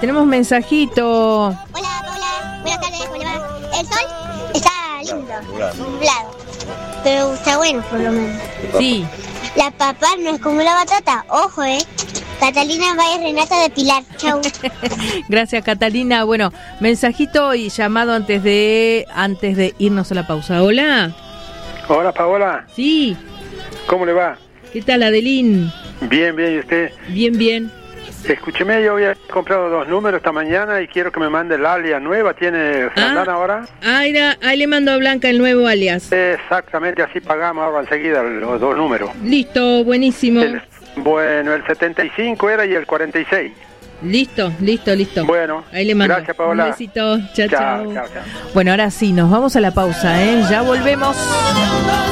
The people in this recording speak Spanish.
tenemos mensajito. Hola, Paula. Buenas tardes, ¿cómo le va? El sol está lindo, nublado. Pero está bueno, por lo menos. Sí. La papa no es como la batata. Ojo, Catalina Valle Renata de Pilar. Chau. Gracias, Catalina. Bueno, mensajito y llamado antes de irnos a la pausa. Hola. Hola, Paola. Sí. ¿Cómo le va? ¿Qué tal, Adelín? Bien, ¿y usted? Bien. Escúcheme, yo había comprado 2 números esta mañana y quiero que me mande el alias nueva. ¿Tiene Fernán ahora? Ahí le mando a Blanca el nuevo alias. Exactamente, así pagamos ahora enseguida los 2 números. Listo, buenísimo. Bueno, el 75 era y el 46. Listo. Bueno, ahí le mando. Gracias, Paola. Un besito. Chao. Chao. Bueno, ahora sí, nos vamos a la pausa, Ya volvemos.